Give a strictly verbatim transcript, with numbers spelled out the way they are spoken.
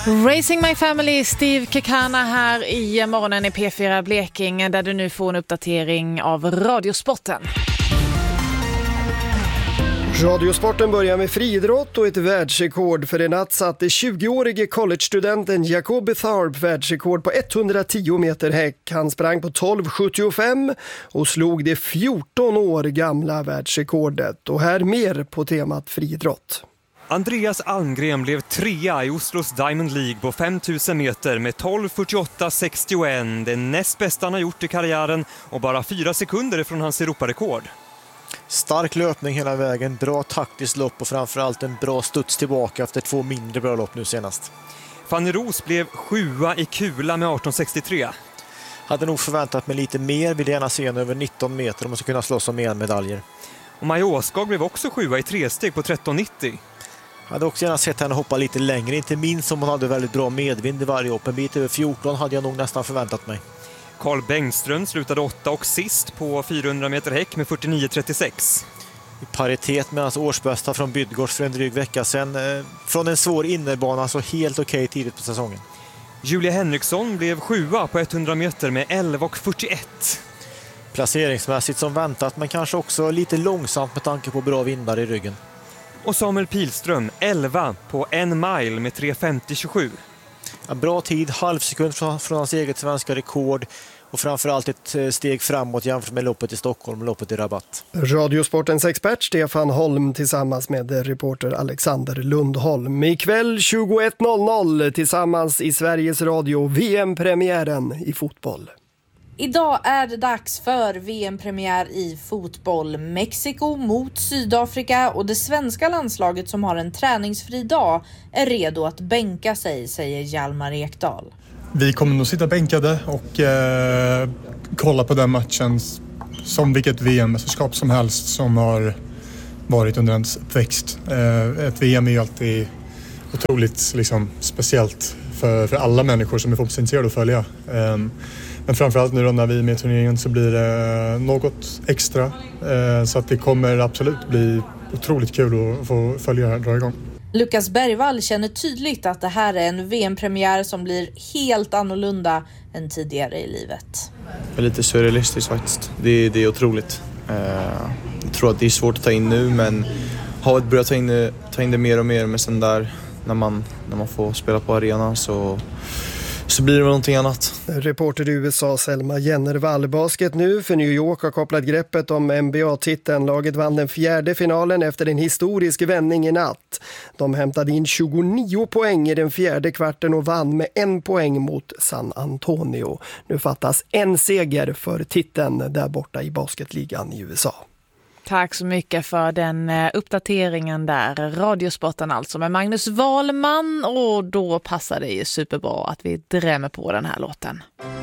Racing My Family, Steve Kekana här i morgonen i P fyra Blekinge, där du nu får en uppdatering av Radiosporten. Radiosporten börjar med friidrott och ett världsrekord. För en natt satte tjugoårige college-studenten Jacoby Tharp världsrekord på etthundratio meter häck. Han sprang på tolv sjuttiofem och slog det fjorton år gamla världsrekordet. Och här mer på temat friidrott. Andreas Almgren blev trea i Oslos Diamond League på femtusen meter med tolv fyrtioåtta sextioett. Det näst bästa han har gjort i karriären och bara fyra sekunder från hans Europarekord. Stark löpning hela vägen, bra taktiskt lopp och framförallt en bra studs tillbaka efter två mindre bra lopp nu senast. Fanny Ros blev sjua i kula med arton sextiotre. Hade nog förväntat mig lite mer, vill gärna se en över nitton meter om man ska kunna slåss om mer medaljer. Och Maja Åskag blev också sjua i tre steg på tretton nittio. Hade också gärna sett henne hoppa lite längre, inte minst om hon hade väldigt bra medvind i varje hopp. En bit över fjorton hade jag nog nästan förväntat mig. Carl Bengström slutade åtta och sist på fyrahundra meter häck med fyrtionio trettiosex. I paritet med hans årsbästa från Bydgårds för en dryg vecka sedan. Eh, från en svår innerbana, så helt okej tidigt på säsongen. Julia Henriksson blev sjua på etthundra meter med elva och fyrtioett. Placeringsmässigt som väntat, men kanske också lite långsamt med tanke på bra vindar i ryggen. Och Samuel Pilström elva på en mile med tre femtio tjugosju. En bra tid, halvsekund från, från hans eget svenska rekord och framförallt ett steg framåt jämfört med loppet i Stockholm och loppet i Rabat. Radiosportens expert Stefan Holm tillsammans med reporter Alexander Lundholm. Ikväll tjugoett noll noll tillsammans i Sveriges Radio V M-premiären i fotboll. Idag är det dags för V M-premiär i fotboll. Mexiko mot Sydafrika, och det svenska landslaget som har en träningsfri dag är redo att bänka sig, säger Hjalmar Ekdal. Vi kommer nog sitta bänkade och eh, kolla på den matchen som vilket V M-mästerskap som helst som har varit under ens uppväxt. Eh, ett V M är ju alltid otroligt liksom, speciellt för, för alla människor som är fotbollsintresserade att följa. Eh, Men framförallt nu då när vi är med i turneringen så blir det något extra. Så att det kommer absolut bli otroligt kul att få följa här och dra igång. Lukas Bergvall känner tydligt att det här är en V M-premiär som blir helt annorlunda än tidigare i livet. Det är lite surrealistiskt faktiskt. Det, det är otroligt. Jag tror att det är svårt att ta in nu, men har ett börjat ta in det, ta in det mer och mer. Men sen där när man, när man får spela på arenan så... så blir det någonting annat. Reporter i U S A Selma Jennervall. Basket nu, för New York har kopplat greppet om N B A-titeln. Laget vann den fjärde finalen efter en historisk vändning i natt. De hämtade in tjugonio poäng i den fjärde kvarten och vann med en poäng mot San Antonio. Nu fattas en seger för titeln där borta i basketligan i U S A. Tack så mycket för den uppdateringen där. Radiosporten alltså med Magnus Wahlman, och då passar det ju superbra att vi drämmer på den här låten.